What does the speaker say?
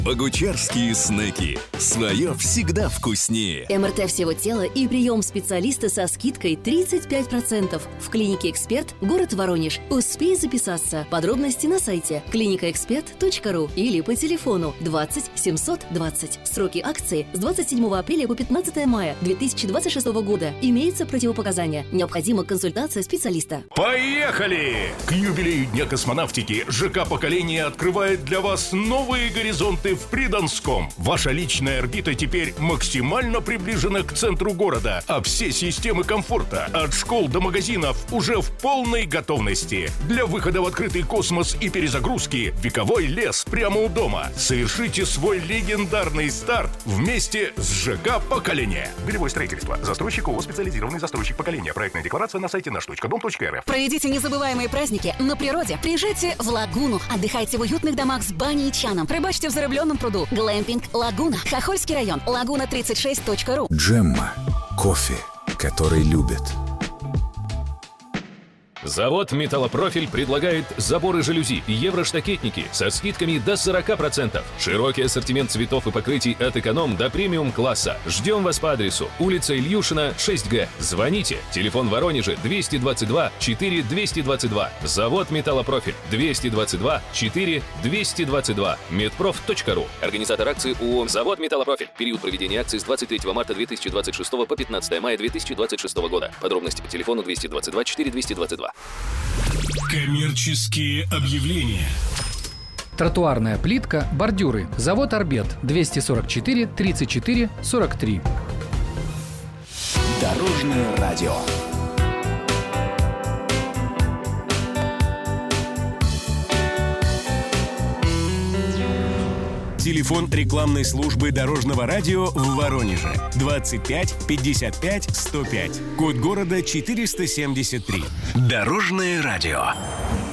Богучарские снеки. Свое всегда вкуснее. МРТ всего тела и прием специалиста со скидкой 35%. В клинике «Эксперт», город Воронеж. Успей записаться. Подробности на сайте clinicaexpert.ru или по телефону 20 720. Сроки акции с 27 апреля по 15 мая 2026 года. Имеются противопоказания. Необходима консультация специалиста. Поехали! К юбилею Дня космонавтики ЖК «Поколение» открывает для вас новые горизонты в Придонском. Ваша личная орбита теперь максимально приближена к центру города, а все системы комфорта от школ до магазинов уже в полной готовности. Для выхода в открытый космос и перезагрузки вековой лес прямо у дома. Совершите свой легендарный старт вместе с ЖК «Поколение». Белевое строительство. Застройщик ООО «Специализированный застройщик Поколения». Проектная декларация на сайте наш.дом.рф. Проведите незабываемые праздники на природе. Приезжайте в Лагуну. Отдыхайте в уютных домах с баней и чаном. Рыбачьте в зарыбленном пруду. Глэмпинг Лагуна. Хохольский район. Лагуна36.ру. Джемма. Кофе, который любят. Завод «Металлопрофиль» предлагает заборы жалюзи и евроштакетники со скидками до 40%. Широкий ассортимент цветов и покрытий от эконом до премиум-класса. Ждем вас по адресу: улица Ильюшина, 6Г. Звоните. Телефон в Воронеже 222 4 222. Завод «Металлопрофиль» 222 4 222. Медпроф.ру. Организатор акции ООО «Завод «Металлопрофиль». Период проведения акции с 23 марта 2026 по 15 мая 2026 года. Подробности по телефону 222 4 222. Коммерческие объявления. Тротуарная плитка, бордюры. Завод «Арбет». 244 34 43. Дорожное радио. Телефон рекламной службы Дорожного радио в Воронеже. 25 55 105. Код города 473. Дорожное радио.